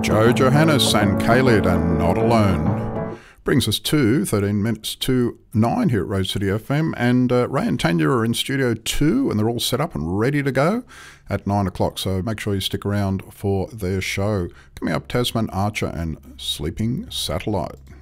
Joe Johannes and Khalid and Not Alone. Brings us to 13 minutes to 9 here at Rose City FM, and Ray and Tanya are in Studio 2 and they're all set up and ready to go at 9 o'clock, so make sure you stick around for their show. Coming up, Tasman Archer and Sleeping Satellite.